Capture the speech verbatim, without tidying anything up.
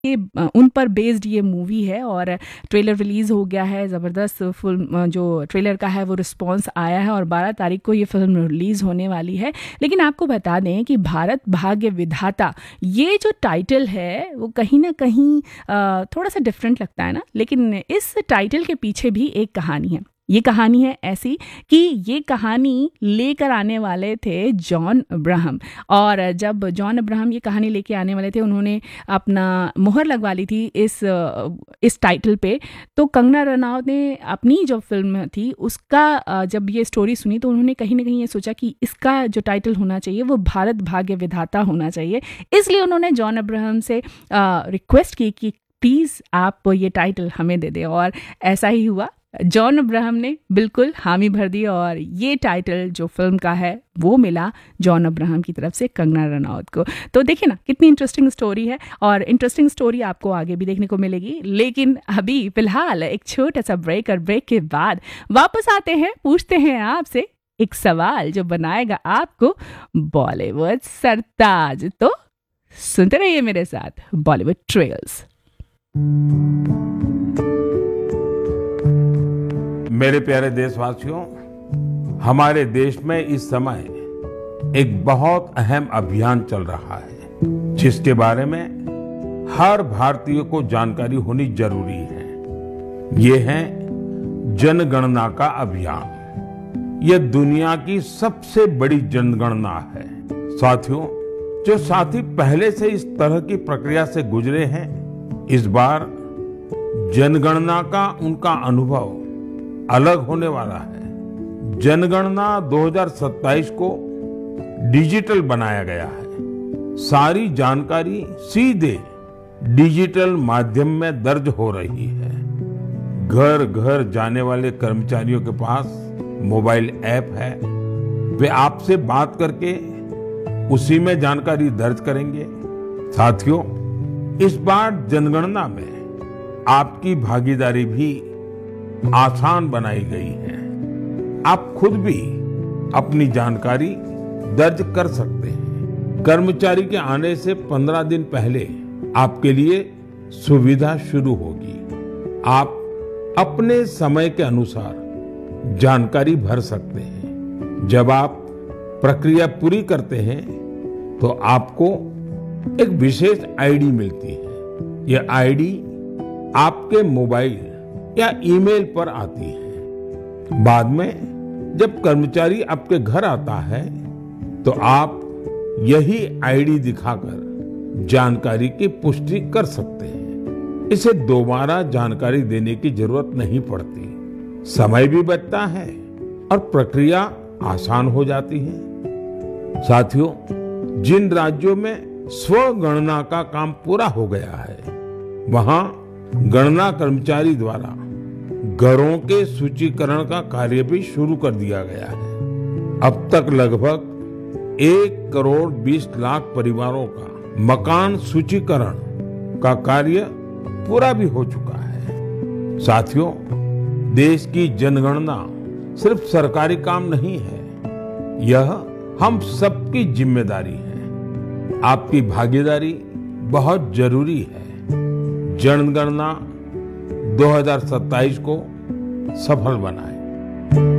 ये अ, उन पर बेस्ड ये मूवी है और ट्रेलर रिलीज़ हो गया है। ज़बरदस्त फिल्म जो ट्रेलर का है वो रिस्पॉन्स आया है और बारह तारीख को ये फिल्म रिलीज़ होने वाली है। लेकिन आपको बता दें कि भारत भाग्य विधाता ये जो टाइटल है वो कहीं ना कहीं अ, थोड़ा सा डिफरेंट लगता है ना, लेकिन इस टाइटल के पीछे भी एक कहानी है। ये कहानी है ऐसी कि ये कहानी लेकर आने वाले थे जॉन अब्राहम, और जब जॉन अब्राहम ये कहानी लेके आने वाले थे उन्होंने अपना मोहर लगवा ली थी इस अ, इस टाइटल पे। तो कंगना रनावत ने अपनी जो फिल्म थी उसका अ, जब ये स्टोरी सुनी तो उन्होंने कहीं ना कहीं ये सोचा कि इसका जो टाइटल होना चाहिए वो भारत भाग्य विधाता होना चाहिए। इसलिए उन्होंने जॉन अब्राहम से रिक्वेस्ट की कि प्लीज़ आप ये टाइटल हमें दे दें, और ऐसा ही हुआ। जॉन अब्राहम ने बिल्कुल हामी भर दी और ये टाइटल जो फिल्म का है वो मिला जॉन अब्राहम की तरफ से कंगना रनावत को। तो देखिए ना कितनी इंटरेस्टिंग स्टोरी है, और इंटरेस्टिंग स्टोरी आपको आगे भी देखने को मिलेगी। लेकिन अभी फिलहाल एक छोटा सा ब्रेक, और ब्रेक के बाद वापस आते हैं, पूछते हैं आपसे एक सवाल जो बनाएगा आपको बॉलीवुड सरताज। तो सुनते रहिए मेरे साथ बॉलीवुड ट्रेल्स। मेरे प्यारे देशवासियों, हमारे देश में इस समय एक बहुत अहम अभियान चल रहा है जिसके बारे में हर भारतीय को जानकारी होनी जरूरी है। ये है जनगणना का अभियान। ये दुनिया की सबसे बड़ी जनगणना है। साथियों, जो साथी पहले से इस तरह की प्रक्रिया से गुजरे हैं, इस बार जनगणना का उनका अनुभव अलग होने वाला है। जनगणना दो हज़ार सत्ताईस को डिजिटल बनाया गया है। सारी जानकारी सीधे डिजिटल माध्यम में दर्ज हो रही है। घर घर जाने वाले कर्मचारियों के पास मोबाइल ऐप है। वे आपसे बात करके उसी में जानकारी दर्ज करेंगे। साथियों, इस बार जनगणना में आपकी भागीदारी भी आसान बनाई गई है। आप खुद भी अपनी जानकारी दर्ज कर सकते हैं। कर्मचारी के आने से पंद्रह दिन पहले आपके लिए सुविधा शुरू होगी। आप अपने समय के अनुसार जानकारी भर सकते हैं। जब आप प्रक्रिया पूरी करते हैं तो आपको एक विशेष आईडी मिलती है। यह आईडी आपके मोबाइल या ईमेल पर आती है। बाद में जब कर्मचारी आपके घर आता है तो आप यही आईडी दिखाकर जानकारी की पुष्टि कर सकते हैं। इसे दोबारा जानकारी देने की जरूरत नहीं पड़ती। समय भी बचता है और प्रक्रिया आसान हो जाती है। साथियों, जिन राज्यों में स्वगणना का काम पूरा हो गया है, वहां गणना कर्मचारी द्वारा घरों के सूचीकरण का कार्य भी शुरू कर दिया गया है। अब तक लगभग एक करोड़ बीस लाख परिवारों का मकान सूचीकरण का कार्य पूरा भी हो चुका है। साथियों, देश की जनगणना सिर्फ सरकारी काम नहीं है, यह हम सबकी जिम्मेदारी है। आपकी भागीदारी बहुत जरूरी है। जनगणना दो हज़ार सत्ताईस को सफल बनाएं।